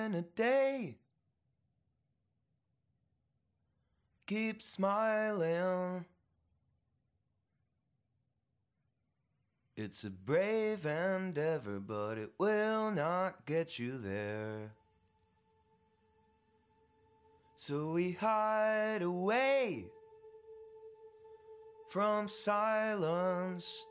in a day. Keep smiling. It's a brave endeavor, but it will not get you there. So we hide away from silence.